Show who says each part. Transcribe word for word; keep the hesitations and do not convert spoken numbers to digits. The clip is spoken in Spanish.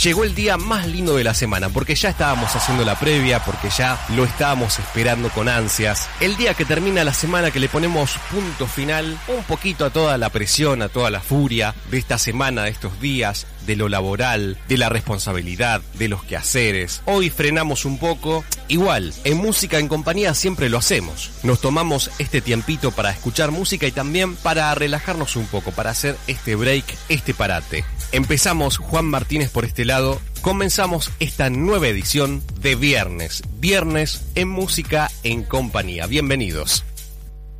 Speaker 1: llegó el día más lindo de la semana, porque ya estábamos haciendo la previa, porque ya lo estábamos esperando con ansias. El día que termina la semana, que le ponemos punto final un poquito a toda la presión, a toda la furia de esta semana, de estos días, de lo laboral, de la responsabilidad, de los quehaceres. Hoy frenamos un poco. Igual, en Música en Compañía siempre lo hacemos. Nos tomamos este tiempito para escuchar música y también para relajarnos un poco, para hacer este break, este parate. Empezamos Juan Martínez por este lado. Comenzamos esta nueva edición de Viernes. Viernes en Música en Compañía. Bienvenidos.